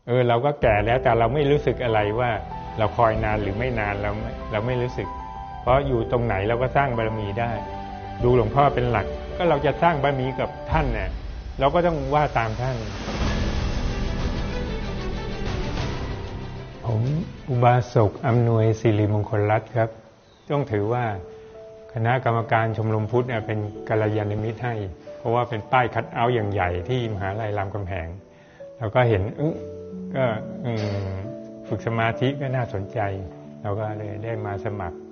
เราก็แก่แล้วแต่เราไม่รู้สึกอะไรว่าเราคอยนานหรือไม่นานเราไม่รู้สึกเพราะอยู่ตรงไหนเราก็สร้างบารมีได้ดูหลวงพ่อเป็นหลักก็เราจะสร้างบารมีกับท่านเนี่ยเราก็ต้องว่าตามท่านผมอุบาสกอำนวยศิริมงคลรัตน์ครับต้องถือว่าคณะกรรมการชมรมพุทธเนี่ยเป็นกัลยาณมิตรให้เพราะว่าเป็นป้ายคัทเอาท์อย่างใหญ่ที่มหาลัยรามคำแหงเราก็เห็นก็ฝึกสมาธิก็น่าสนใจเราก็เลยได้มาสมัคร